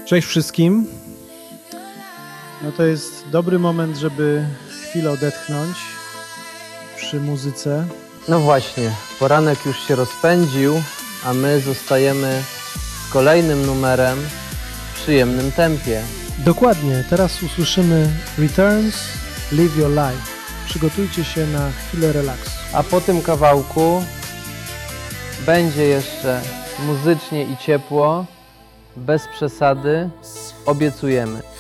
Cześć wszystkim. No to jest dobry moment, żeby chwilę odetchnąć przy muzyce. No właśnie, poranek już się rozpędził, a my zostajemy z kolejnym numerem w przyjemnym tempie. Dokładnie, teraz usłyszymy Returns, Live Your Life. Przygotujcie się na chwilę relaksu. A po tym kawałku będzie jeszcze muzycznie i ciepło, bez przesady, obiecujemy.